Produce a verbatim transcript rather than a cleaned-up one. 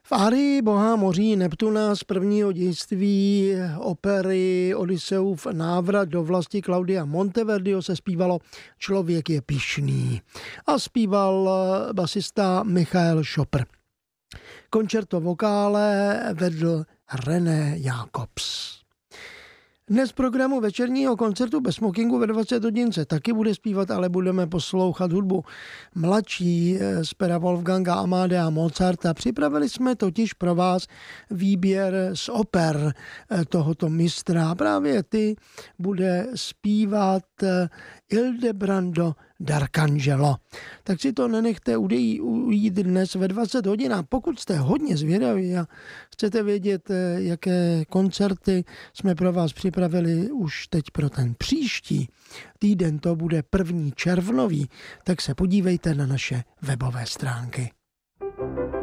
V árii Boha moří Neptuna z prvního dějství opery Odysseův návrat do vlasti Claudia Monteverdiho se zpívalo Člověk je pyšný a zpíval basista Michael Schopper. Koncerto vokále vedl René Jacobs. Dnes v programu večerního koncertu bez smokingu ve dvacet hodin se taky bude zpívat, ale budeme poslouchat hudbu mladší z pera Wolfganga Amadea Mozarta. Připravili jsme totiž pro vás výběr z oper tohoto mistra. Právě ty bude zpívat Ildebrando d'Arcangelo. Tak si to nenechte ujít dnes ve dvacet hodin. A pokud jste hodně zvědaví a chcete vědět, jaké koncerty jsme pro vás připravili už teď pro ten příští týden, to bude první červnový, tak se podívejte na naše webové stránky.